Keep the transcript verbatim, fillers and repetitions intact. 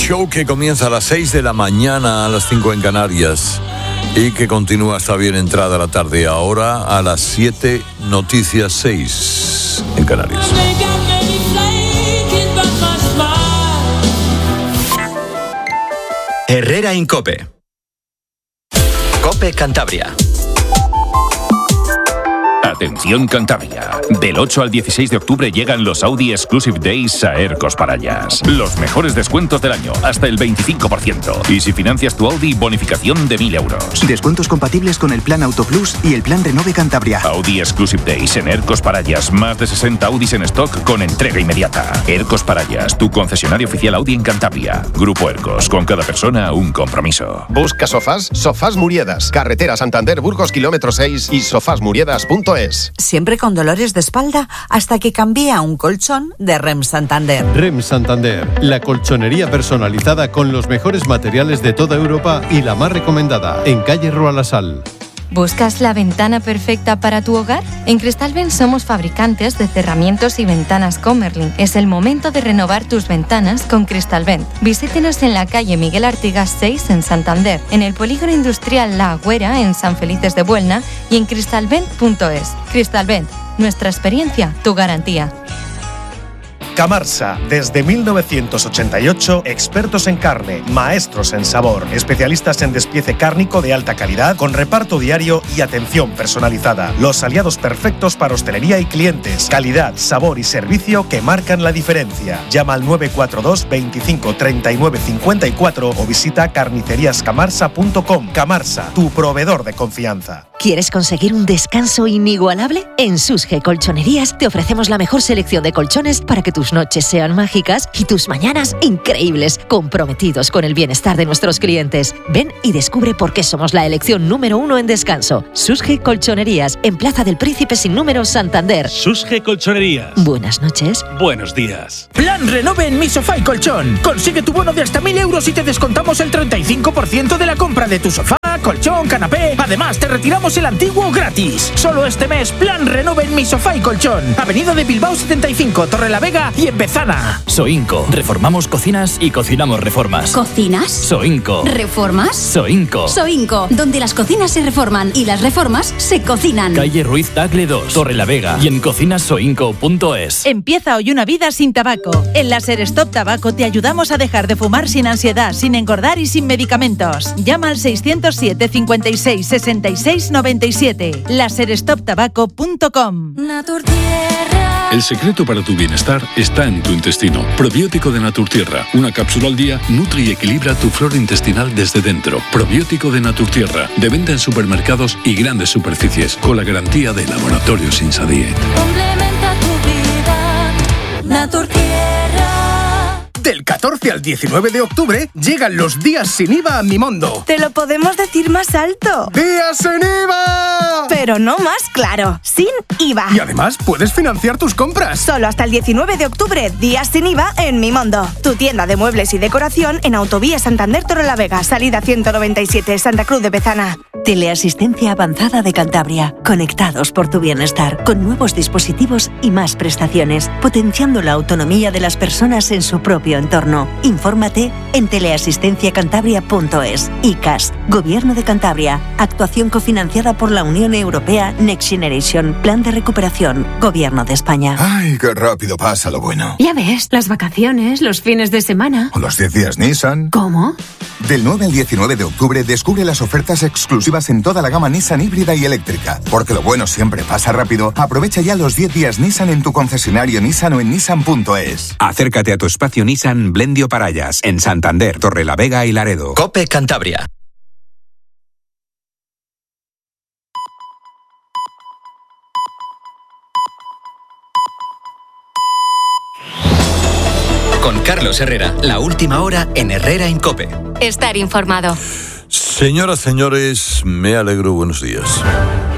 show que comienza a las seis de la mañana, a las cinco en Canarias, y que continúa hasta bien entrada la tarde. Ahora a las siete, noticias seis en Canarias. Herrera en COPE. COPE Cantabria. Atención Cantabria, del ocho al dieciséis de octubre llegan los Audi Exclusive Days a Ercos Parallas. Los mejores descuentos del año, hasta el veinticinco por ciento. Y si financias tu Audi, bonificación de mil euros. Descuentos compatibles con el plan Auto Plus y el plan Renove Cantabria. Audi Exclusive Days en Ercos Parallas. Más de sesenta Audis en stock con entrega inmediata. Ercos Parallas, tu concesionario oficial Audi en Cantabria. Grupo Ercos, con cada persona un compromiso. Busca sofás, Sofás Muriedas. Carretera Santander, Burgos, kilómetro seis y sofás muriedas punto es. Siempre con dolores de espalda hasta que cambié a un colchón de Rem Santander. Rem Santander, la colchonería personalizada con los mejores materiales de toda Europa y la más recomendada, en calle Roalasal. ¿Buscas la ventana perfecta para tu hogar? En Cristalvent somos fabricantes de cerramientos y ventanas Comerlin. Es el momento de renovar tus ventanas con Cristalvent. Visítenos en la calle Miguel Artigas seis en Santander, en el polígono industrial La Agüera en San Felices de Buelna y en cristalvent punto es. Cristalvent, nuestra experiencia, tu garantía. Camarsa, desde mil novecientos ochenta y ocho, expertos en carne, maestros en sabor, especialistas en despiece cárnico de alta calidad, con reparto diario y atención personalizada. Los aliados perfectos para hostelería y clientes. Calidad, sabor y servicio que marcan la diferencia. Llama al nueve cuatro dos, veinticinco, treinta y nueve, cincuenta y cuatro o visita carnicerías camarsa punto com. Camarsa, tu proveedor de confianza. ¿Quieres conseguir un descanso inigualable? En Susge Colchonerías te ofrecemos la mejor selección de colchones para que tus noches sean mágicas y tus mañanas increíbles, comprometidos con el bienestar de nuestros clientes. Ven y descubre por qué somos la elección número uno en descanso. Susge Colchonerías, en Plaza del Príncipe sin número, Santander. Susge Colchonerías. Buenas noches. Buenos días. Plan Renove en Mi Sofá y Colchón. Consigue tu bono de hasta mil euros y te descontamos el treinta y cinco por ciento de la compra de tu sofá, colchón, canapé. Además, te retiramos el antiguo gratis. Solo este mes, Plan Renove en Mi Sofá y Colchón. Avenida de Bilbao setenta y cinco, Torrelavega y en Bezana. Soinco. Reformamos cocinas y cocinamos reformas. ¿Cocinas? Soinco. ¿Reformas? Soinco. Soinco, donde las cocinas se reforman y las reformas se cocinan. Calle Ruiz Tagle dos, Torrelavega y en cocinas soinco punto es. Empieza hoy una vida sin tabaco. En Láser Stop Tabaco te ayudamos a dejar de fumar sin ansiedad, sin engordar y sin medicamentos. Llama al seiscientos siete, cincuenta y seis, sesenta y seis, noventa y siete. láser stop tabaco punto com. El secreto para tu bienestar está en tu intestino. Probiótico de Naturtierra. Una cápsula al día nutre y equilibra tu flora intestinal desde dentro. Probiótico de Naturtierra. De venta en supermercados y grandes superficies. Con la garantía de Laboratorios Insadiet. Complementa tu vida. Naturtierra. Del catorce al diecinueve de octubre llegan los días sin I V A a Mimondo. Te lo podemos decir más alto. ¡Días sin I V A! Pero no más claro, sin I V A. Y además puedes financiar tus compras. Solo hasta el diecinueve de octubre, días sin I V A en Mimondo. Tu tienda de muebles y decoración en Autovía Santander Torrelavega, salida ciento noventa y siete, Santa Cruz de Bezana. Teleasistencia avanzada de Cantabria. Conectados por tu bienestar, con nuevos dispositivos y más prestaciones, potenciando la autonomía de las personas en su propio entorno. Infórmate en teleasistencia cantabria punto es. I C A S, Gobierno de Cantabria. Actuación cofinanciada por la Unión Europea Next Generation. Plan de recuperación. Gobierno de España. Ay, qué rápido pasa lo bueno. Ya ves, las vacaciones, los fines de semana. O los diez días Nissan. ¿Cómo? Del nueve al diecinueve de octubre descubre las ofertas exclusivas en toda la gama Nissan híbrida y eléctrica. Porque lo bueno siempre pasa rápido. Aprovecha ya los diez días Nissan en tu concesionario Nissan o en nissan punto es. Acércate a tu espacio Nissan Blendio Parallas, en Santander, Torrelavega y Laredo. COPE Cantabria. Con Carlos Herrera, la última hora en Herrera en COPE. Estar informado. Señoras, señores, me alegro, buenos días.